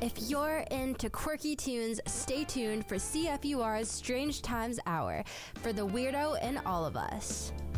If you're into quirky tunes, stay tuned for CFUR's Strange Times Hour for the weirdo in all of us.